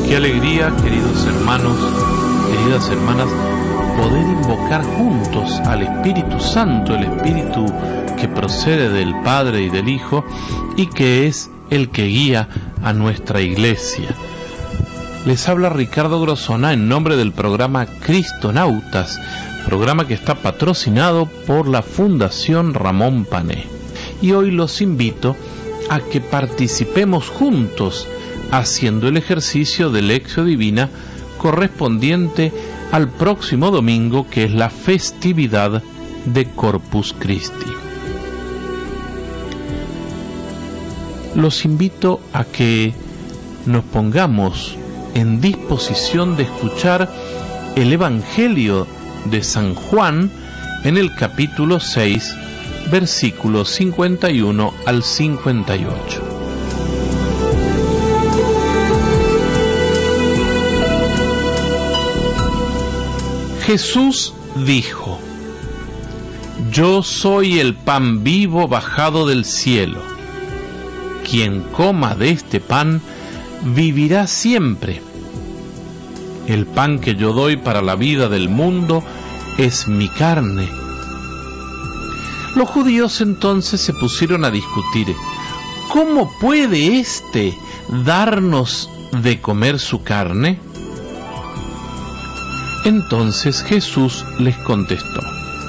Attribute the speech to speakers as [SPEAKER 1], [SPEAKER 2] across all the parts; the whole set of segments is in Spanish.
[SPEAKER 1] Qué alegría, queridos hermanos, queridas hermanas, poder invocar juntos al Espíritu Santo, el Espíritu que procede del Padre y del Hijo y que es el que guía a nuestra iglesia. Les habla Ricardo Grosona en nombre del programa Cristonautas, programa que está patrocinado por la Fundación Ramón Pané. Y hoy los invito a que participemos juntos haciendo el ejercicio de Lectio Divina correspondiente al próximo domingo, que es la festividad de Corpus Christi. Los invito a que nos pongamos en disposición de escuchar el Evangelio de San Juan en el capítulo 6, versículos 51 al 58. Jesús dijo: Yo soy el pan vivo bajado del cielo. Quien coma de este pan vivirá siempre. El pan que yo doy para la vida del mundo es mi carne. Los judíos entonces se pusieron a discutir: ¿cómo puede éste darnos de comer su carne? Entonces Jesús les contestó: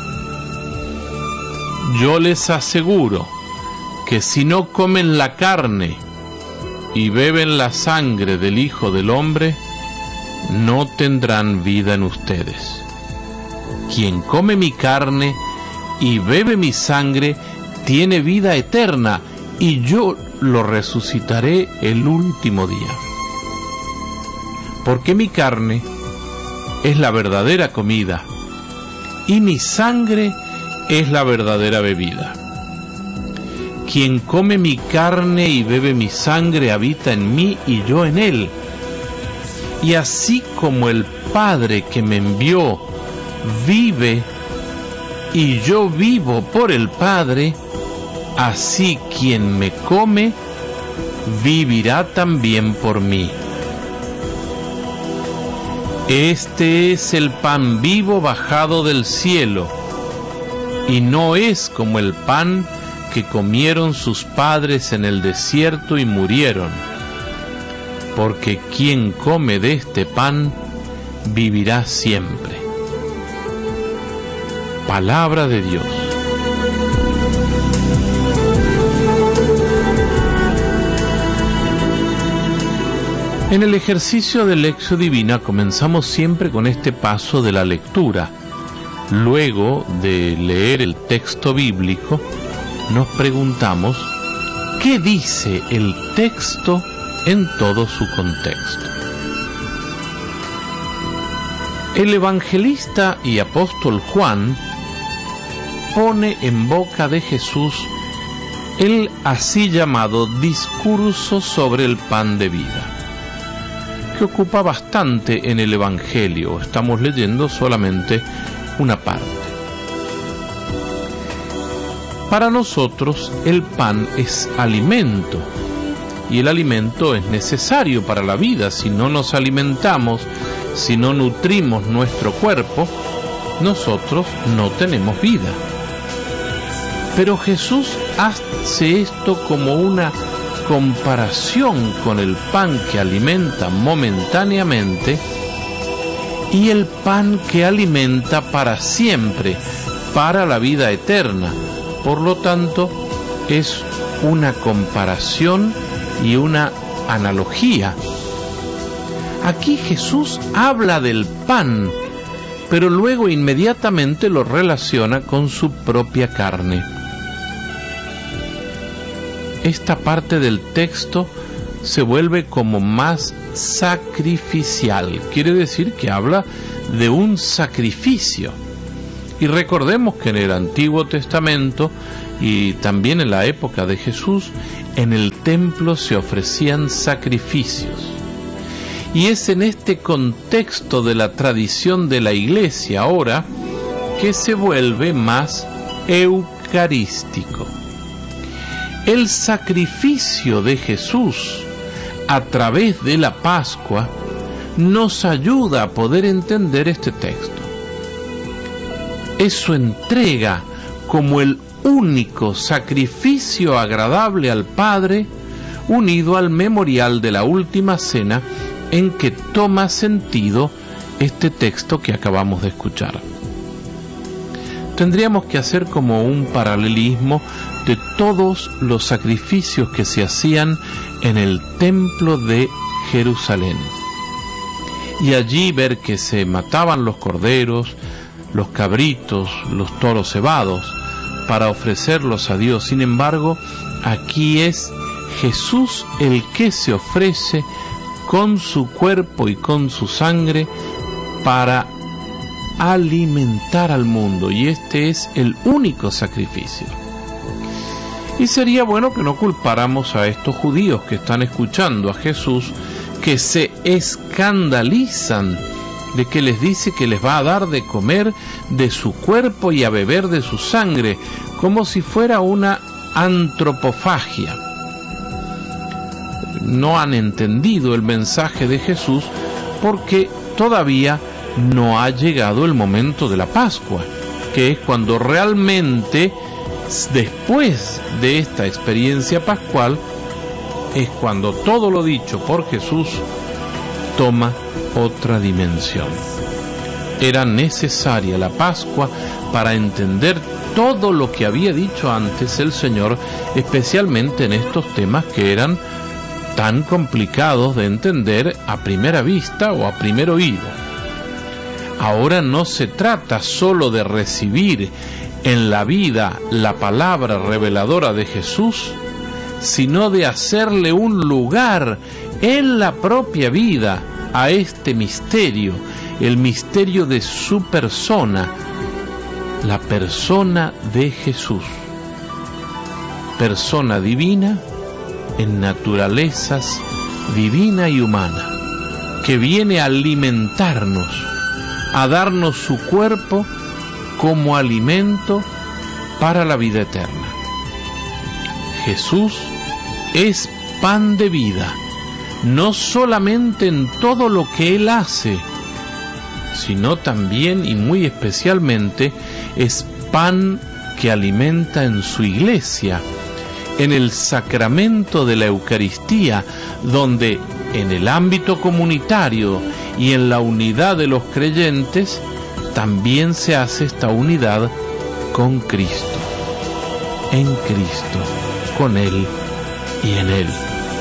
[SPEAKER 1] Yo les aseguro que si no comen la carne y beben la sangre del Hijo del Hombre, no tendrán vida en ustedes. Quien come mi carne y bebe mi sangre tiene vida eterna, y yo lo resucitaré el último día. Porque mi carne es la verdadera comida, y mi sangre es la verdadera bebida. Quien come mi carne y bebe mi sangre habita en mí y yo en él. Y así como el Padre que me envió vive y yo vivo por el Padre, así quien me come vivirá también por mí. Este es el pan vivo bajado del cielo, y no es como el pan que comieron sus padres en el desierto y murieron, porque quien come de este pan vivirá siempre. Palabra de Dios. En el ejercicio de Lectio Divina comenzamos siempre con este paso de la lectura. Luego de leer el texto bíblico, nos preguntamos: ¿qué dice el texto en todo su contexto? El evangelista y apóstol Juan pone en boca de Jesús el así llamado discurso sobre el pan de vida, que ocupa bastante en el Evangelio. Estamos leyendo solamente una parte. Para nosotros el pan es alimento, y el alimento es necesario para la vida. Si no nos alimentamos, si no nutrimos nuestro cuerpo, nosotros no tenemos vida. Pero Jesús hace esto como una comparación con el pan que alimenta momentáneamente y el pan que alimenta para siempre, para la vida eterna. Por lo tanto, es una comparación y una analogía. Aquí Jesús habla del pan, pero luego inmediatamente lo relaciona con su propia carne. Esta parte del texto se vuelve como más sacrificial. Quiere decir que habla de un sacrificio. Y recordemos que en el Antiguo Testamento y también en la época de Jesús, en el templo se ofrecían sacrificios. Y es en este contexto de la tradición de la Iglesia ahora que se vuelve más eucarístico. El sacrificio de Jesús a través de la Pascua nos ayuda a poder entender este texto. Es su entrega como el único sacrificio agradable al Padre, unido al memorial de la última cena, en que toma sentido este texto que acabamos de escuchar. Tendríamos que hacer como un paralelismo de todos los sacrificios que se hacían en el templo de Jerusalén. Y allí ver que se mataban los corderos, los cabritos, los toros cebados, para ofrecerlos a Dios. Sin embargo, aquí es Jesús el que se ofrece con su cuerpo y con su sangre para alimentar al mundo, y este es el único sacrificio. Y sería bueno que no culpáramos a estos judíos que están escuchando a Jesús, que se escandalizan de que les dice que les va a dar de comer de su cuerpo y a beber de su sangre, como si fuera una antropofagia. No han entendido el mensaje de Jesús porque todavía no ha llegado el momento de la Pascua, que es cuando realmente, después de esta experiencia pascual, es cuando todo lo dicho por Jesús toma otra dimensión. Era necesaria la Pascua para entender todo lo que había dicho antes el Señor, especialmente en estos temas que eran tan complicados de entender a primera vista o a primer oído. Ahora no se trata solo de recibir en la vida la palabra reveladora de Jesús, sino de hacerle un lugar en la propia vida a este misterio, el misterio de su persona, la persona de Jesús, persona divina en naturalezas divina y humana, que viene a alimentarnos, a darnos su cuerpo como alimento para la vida eterna. Jesús es pan de vida, no solamente en todo lo que Él hace, sino también y muy especialmente es pan que alimenta en su iglesia, en el sacramento de la Eucaristía, donde en el ámbito comunitario y en la unidad de los creyentes también se hace esta unidad con Cristo, en Cristo, con Él y en Él.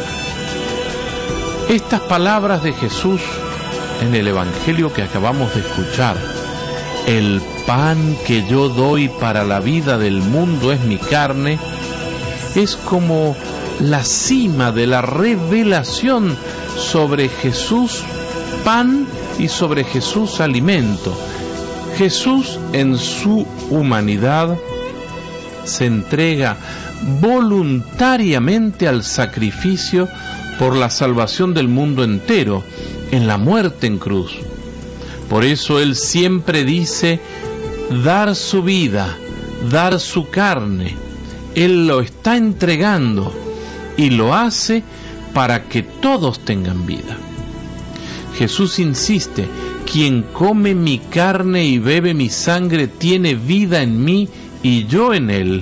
[SPEAKER 1] Estas palabras de Jesús en el Evangelio que acabamos de escuchar, el pan que yo doy para la vida del mundo es mi carne, es como la cima de la revelación sobre Jesús pan y sobre Jesús alimento. Jesús en su humanidad se entrega voluntariamente al sacrificio por la salvación del mundo entero, en la muerte en cruz. Por eso Él siempre dice dar su vida, dar su carne. Él lo está entregando y lo hace para que todos tengan vida. Jesús insiste, quien come mi carne y bebe mi sangre tiene vida en mí y yo en él.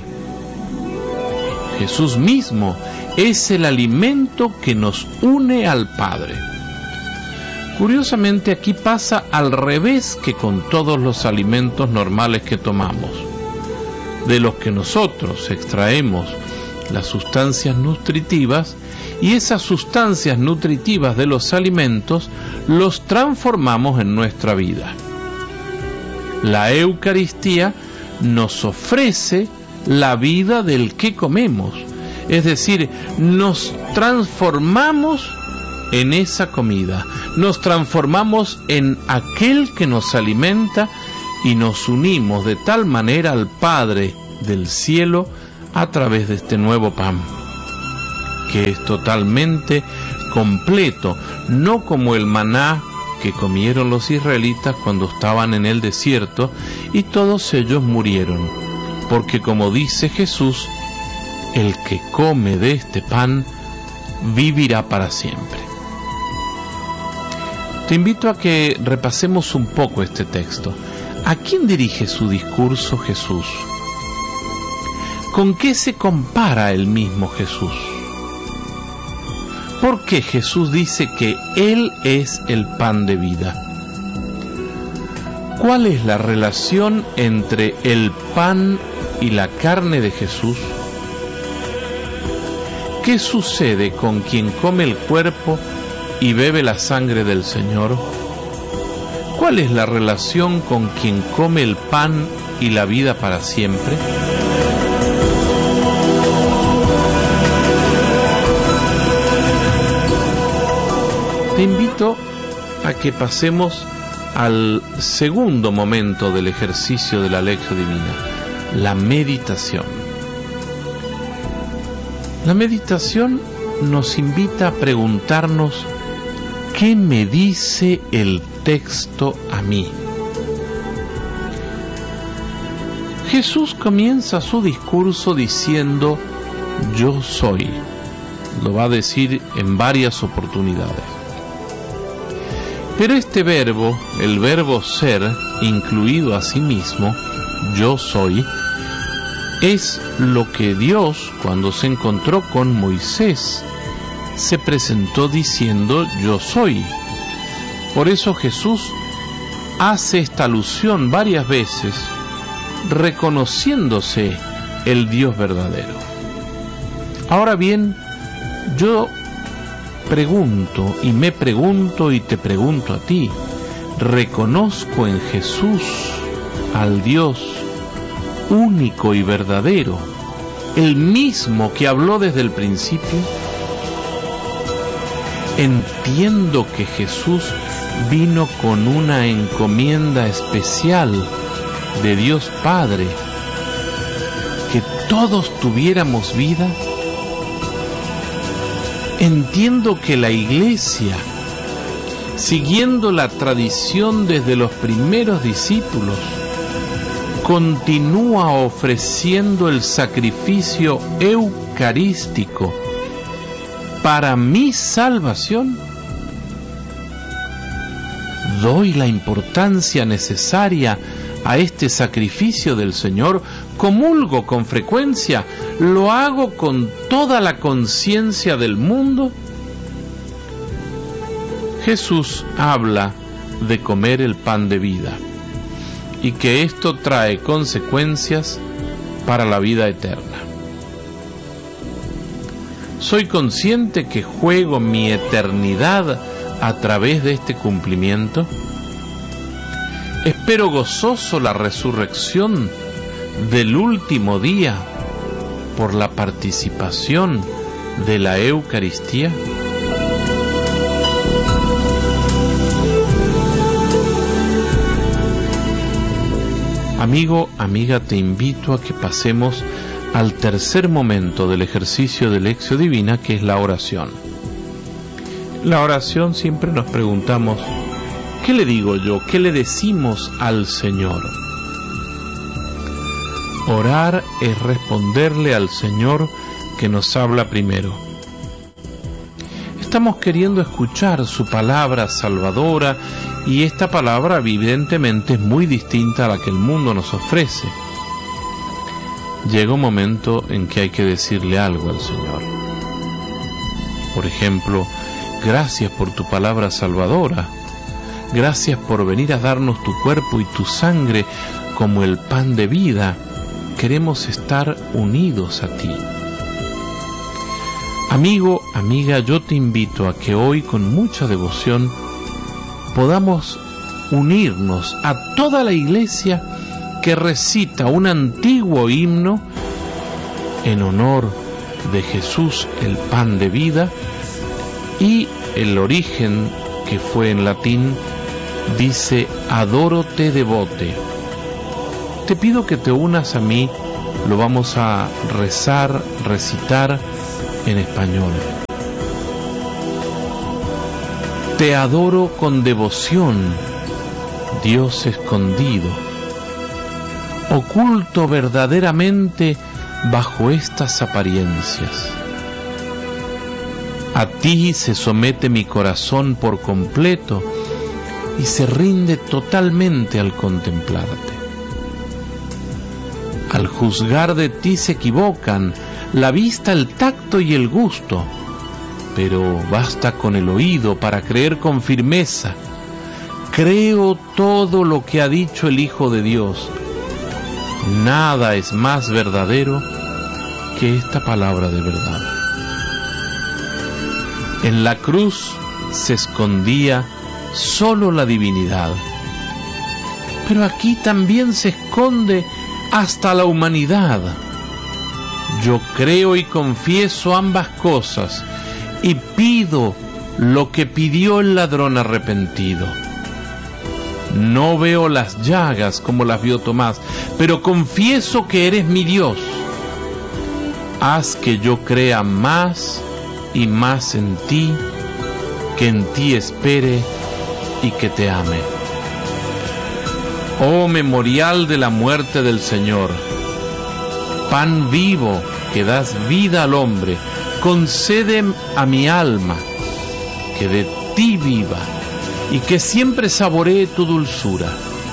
[SPEAKER 1] Jesús mismo es el alimento que nos une al Padre. Curiosamente aquí pasa al revés que con todos los alimentos normales que tomamos, de los que nosotros extraemos las sustancias nutritivas y esas sustancias nutritivas de los alimentos los transformamos en nuestra vida. La Eucaristía nos ofrece la vida del que comemos, es decir, nos transformamos en esa comida, nos transformamos en aquel que nos alimenta y nos unimos de tal manera al Padre del cielo a través de este nuevo pan, que es totalmente completo, no como el maná que comieron los israelitas cuando estaban en el desierto y todos ellos murieron, porque como dice Jesús, el que come de este pan vivirá para siempre. Te invito a que repasemos un poco este texto. ¿A quién dirige su discurso Jesús? ¿Con qué se compara el mismo Jesús? ¿Por qué Jesús dice que Él es el pan de vida? ¿Cuál es la relación entre el pan y la carne de Jesús? ¿Qué sucede con quien come el cuerpo y bebe la sangre del Señor? ¿Cuál es la relación con quien come el pan y la vida para siempre? Te invito a que pasemos al segundo momento del ejercicio de la Lectio Divina, la meditación. La meditación nos invita a preguntarnos: ¿qué me dice el texto a mí? Jesús comienza su discurso diciendo: yo soy. Lo va a decir en varias oportunidades. Pero este verbo, el verbo ser, incluido a sí mismo, yo soy, es lo que Dios, cuando se encontró con Moisés, se presentó diciendo: yo soy. Por eso Jesús hace esta alusión varias veces, reconociéndose el Dios verdadero. Ahora bien, yo pregunto y me pregunto y te pregunto a ti: ¿reconozco en Jesús al Dios único y verdadero, el mismo que habló desde el principio? Entiendo que Jesús vino con una encomienda especial de Dios Padre, que todos tuviéramos vida. Entiendo que la Iglesia, siguiendo la tradición desde los primeros discípulos, continúa ofreciendo el sacrificio eucarístico para mi salvación. Doy la importancia necesaria a este sacrificio del Señor, comulgo con frecuencia, lo hago con toda la conciencia del mundo. Jesús habla de comer el pan de vida y que esto trae consecuencias para la vida eterna. Soy consciente que juego mi eternidad a través de este cumplimiento. Espero gozoso la resurrección del último día por la participación de la Eucaristía. Amigo, amiga, te invito a que pasemos al tercer momento del ejercicio de Lectio Divina, que es la oración. En la oración siempre nos preguntamos: ¿qué le digo yo? ¿Qué le decimos al Señor? Orar es responderle al Señor que nos habla primero. Estamos queriendo escuchar su palabra salvadora, y esta palabra evidentemente es muy distinta a la que el mundo nos ofrece. Llega un momento en que hay que decirle algo al Señor. Por ejemplo: gracias por tu palabra salvadora. Gracias por venir a darnos tu cuerpo y tu sangre como el pan de vida. Queremos estar unidos a ti. Amigo, amiga, yo te invito a que hoy, con mucha devoción, podamos unirnos a toda la Iglesia que recita un antiguo himno en honor de Jesús, el pan de vida, y el origen, que fue en latín, dice: adoro te devote. Te pido que te unas a mí, lo vamos a rezar, recitar en español. Te adoro con devoción, Dios escondido, oculto verdaderamente bajo estas apariencias. A ti se somete mi corazón por completo, y se rinde totalmente al contemplarte. Al juzgar de ti se equivocan la vista, el tacto y el gusto, pero basta con el oído para creer con firmeza. Creo todo lo que ha dicho el Hijo de Dios. Nada es más verdadero que esta palabra de verdad. En la cruz se escondía solo la divinidad, pero aquí también se esconde hasta la humanidad. Yo creo y confieso ambas cosas y pido lo que pidió el ladrón arrepentido. No veo las llagas como las vio Tomás, pero confieso que eres mi Dios. Haz que yo crea más y más en ti, que en ti espere y que te ame. Oh memorial de la muerte del Señor, pan vivo que das vida al hombre, concede a mi alma que de ti viva y que siempre saboree tu dulzura.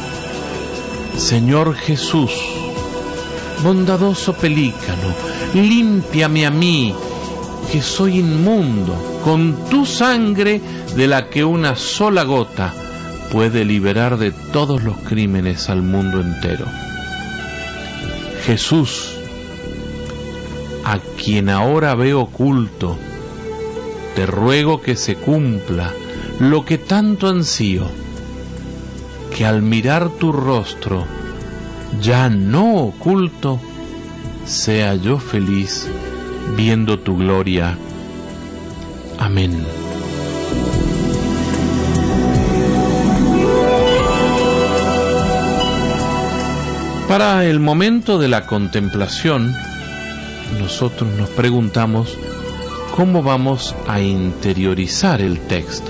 [SPEAKER 1] Señor Jesús, bondadoso pelícano, límpiame a mí, que soy inmundo, con tu sangre de la que una sola gota puede liberar de todos los crímenes al mundo entero. Jesús, a quien ahora veo oculto, te ruego que se cumpla lo que tanto ansío, que al mirar tu rostro, ya no oculto, sea yo feliz viendo tu gloria. Amén. Para el momento de la contemplación, nosotros nos preguntamos cómo vamos a interiorizar el texto.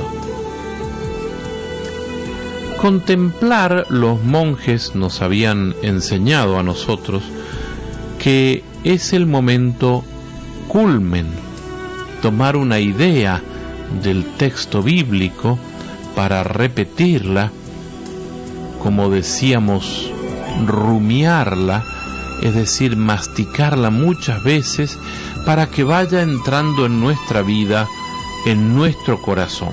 [SPEAKER 1] Contemplar, los monjes nos habían enseñado a nosotros que es el momento culmen, tomar una idea del texto bíblico para repetirla, como decíamos, rumiarla, es decir, masticarla muchas veces para que vaya entrando en nuestra vida, en nuestro corazón.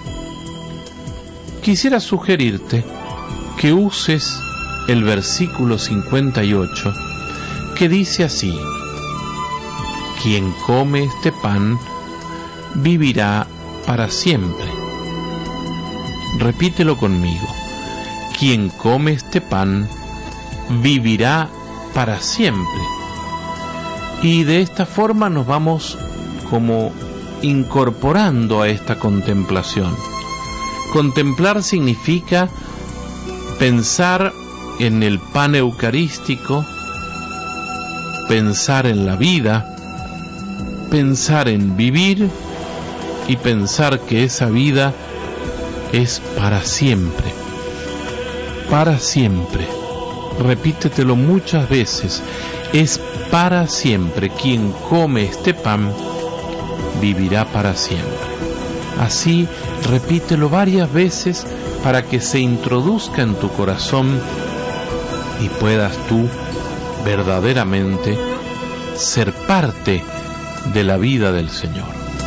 [SPEAKER 1] Quisiera sugerirte que uses el versículo 58, que dice así: quien come este pan vivirá para siempre. Repítelo conmigo: quien come este pan vivirá para siempre. Y de esta forma nos vamos como incorporando a esta contemplación. Contemplar significa pensar en el pan eucarístico, pensar en la vida, pensar en vivir y pensar que esa vida es para siempre. Para siempre. Repítetelo muchas veces. Es para siempre. Quien come este pan vivirá para siempre. Así, repítelo varias veces para que se introduzca en tu corazón y puedas tú verdaderamente ser parte de la vida del Señor.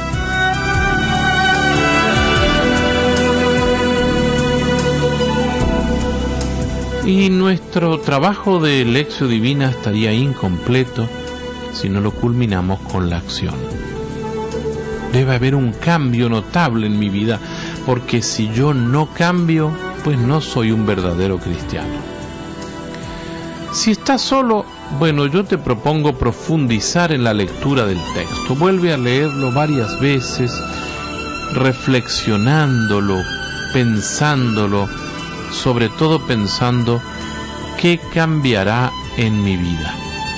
[SPEAKER 1] Y nuestro trabajo de Lectio Divina estaría incompleto si no lo culminamos con la acción. Debe haber un cambio notable en mi vida, porque si yo no cambio, pues no soy un verdadero cristiano. Si estás solo, bueno, yo te propongo profundizar en la lectura del texto. Vuelve a leerlo varias veces, reflexionándolo, pensándolo, sobre todo pensando qué cambiará en mi vida.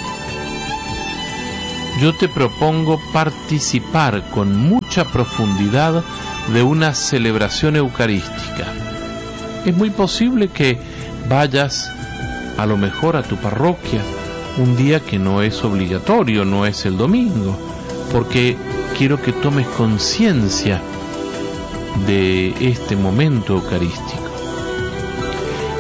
[SPEAKER 1] Yo te propongo participar con mucha profundidad de una celebración eucarística. Es muy posible que vayas a lo mejor a tu parroquia un día que no es obligatorio, no es el domingo, porque quiero que tomes conciencia de este momento eucarístico.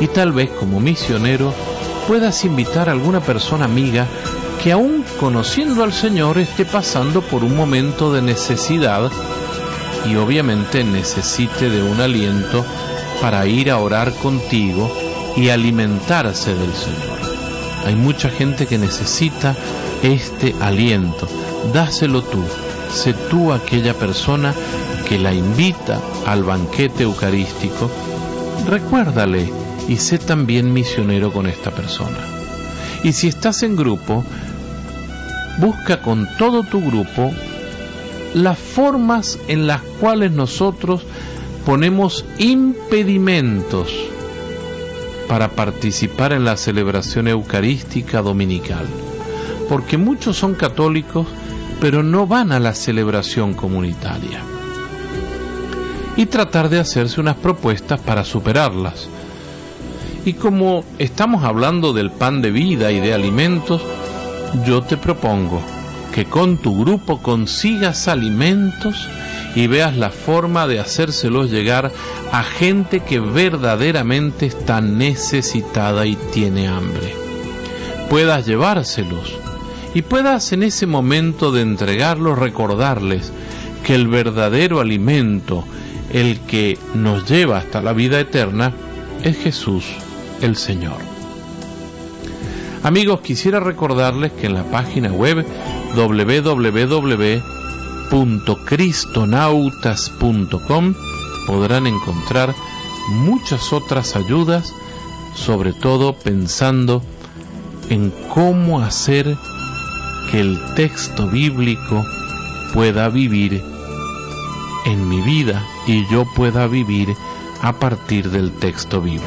[SPEAKER 1] Y tal vez como misionero puedas invitar a alguna persona amiga que aún conociendo al Señor esté pasando por un momento de necesidad y obviamente necesite de un aliento para ir a orar contigo y alimentarse del Señor. Hay mucha gente que necesita este aliento. Dáselo tú. Sé tú aquella persona que la invita al banquete eucarístico. Recuérdale y sé también misionero con esta persona. Y si estás en grupo, busca con todo tu grupo las formas en las cuales nosotros ponemos impedimentos para participar en la celebración eucarística dominical. Porque muchos son católicos, pero no van a la celebración comunitaria. Y tratar de hacerse unas propuestas para superarlas. Y como estamos hablando del pan de vida y de alimentos, yo te propongo que con tu grupo consigas alimentos y veas la forma de hacérselos llegar a gente que verdaderamente está necesitada y tiene hambre. Puedas llevárselos y puedas en ese momento de entregarlos recordarles que el verdadero alimento, el que nos lleva hasta la vida eterna, es Jesús, el Señor. Amigos, quisiera recordarles que en la página web www.cristonautas.com podrán encontrar muchas otras ayudas, sobre todo pensando en cómo hacer que el texto bíblico pueda vivir en mi vida y yo pueda vivir a partir del texto bíblico.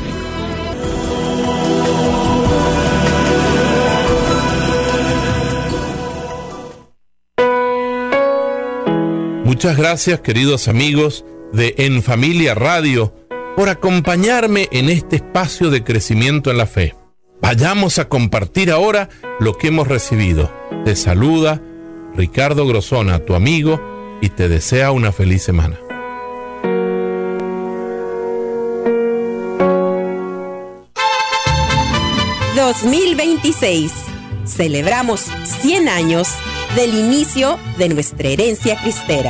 [SPEAKER 1] Muchas gracias, queridos amigos de En Familia Radio, por acompañarme en este espacio de crecimiento en la fe. Vayamos a compartir ahora lo que hemos recibido. Te saluda Ricardo Grosona, tu amigo, y te desea una feliz semana.
[SPEAKER 2] ...2026... celebramos 100 años del inicio de nuestra herencia cristera.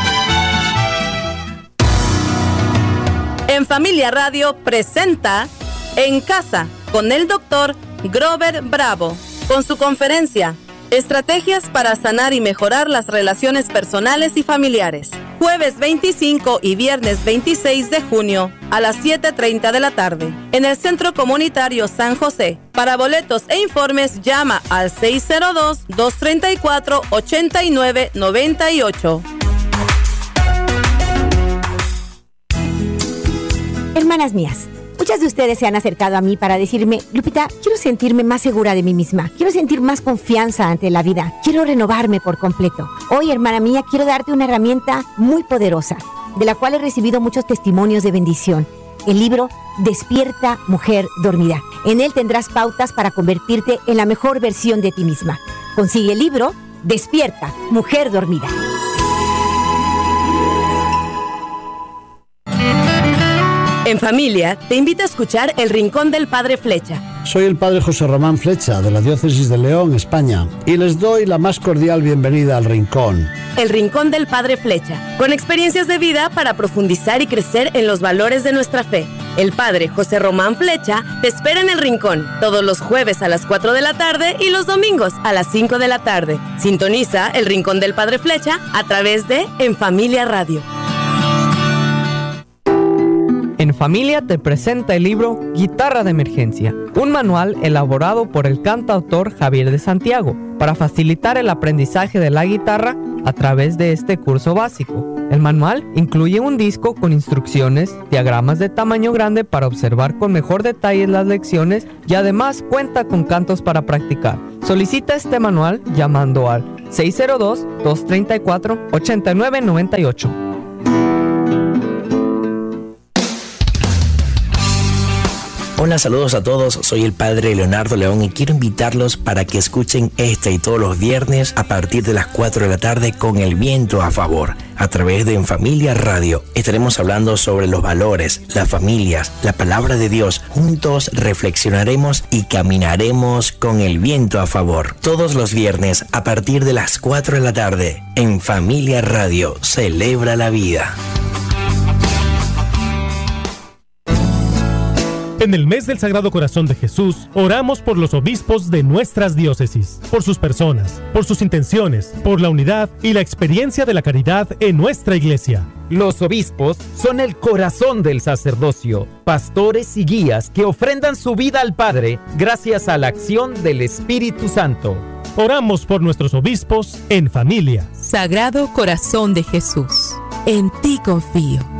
[SPEAKER 2] En Familia Radio presenta En Casa con el Dr. Grover Bravo, con su conferencia Estrategias para sanar y mejorar las relaciones personales y familiares. Jueves 25 y viernes 26 de junio a las 7:30 de la tarde en el Centro Comunitario San José. Para boletos e informes llama al 602-234-8998.
[SPEAKER 3] Hermanas mías, muchas de ustedes se han acercado a mí para decirme: Lupita, quiero sentirme más segura de mí misma, quiero sentir más confianza ante la vida, quiero renovarme por completo. Hoy, hermana mía, quiero darte una herramienta muy poderosa, de la cual he recibido muchos testimonios de bendición. El libro Despierta, Mujer Dormida. En él tendrás pautas para convertirte en la mejor versión de ti misma. Consigue el libro Despierta, Mujer Dormida.
[SPEAKER 2] En Familia, te invito a escuchar El Rincón del Padre Flecha.
[SPEAKER 4] Soy el Padre José Román Flecha, de la Diócesis de León, España, y les doy la más cordial bienvenida al Rincón.
[SPEAKER 2] El Rincón del Padre Flecha, con experiencias de vida para profundizar y crecer en los valores de nuestra fe. El Padre José Román Flecha te espera en El Rincón, todos los jueves a las 4 de la tarde y los domingos a las 5 de la tarde. Sintoniza El Rincón del Padre Flecha a través de En Familia Radio.
[SPEAKER 5] En Familia te presenta el libro Guitarra de Emergencia, un manual elaborado por el cantautor Javier de Santiago para facilitar el aprendizaje de la guitarra a través de este curso básico. El manual incluye un disco con instrucciones, diagramas de tamaño grande para observar con mejor detalle las lecciones y además cuenta con cantos para practicar. Solicita este manual llamando al 602-234-8998.
[SPEAKER 6] Hola Hola, saludos a todos, soy el padre Leonardo León y quiero invitarlos para que escuchen este y todos los viernes a partir de las 4 de la tarde con el viento a favor, a través de En Familia Radio. Estaremos hablando sobre los valores, las familias, la palabra de Dios. Juntos reflexionaremos y caminaremos con el viento a favor. Todos los viernes a partir de las 4 de la tarde, En Familia Radio, celebra la vida.
[SPEAKER 7] En el mes del Sagrado Corazón de Jesús, oramos por los obispos de nuestras diócesis, por sus personas, por sus intenciones, por la unidad y la experiencia de la caridad en nuestra iglesia.
[SPEAKER 8] Los obispos son el corazón del sacerdocio, pastores y guías que ofrendan su vida al Padre gracias a la acción del Espíritu Santo.
[SPEAKER 7] Oramos por nuestros obispos en familia.
[SPEAKER 9] Sagrado Corazón de Jesús, en ti confío.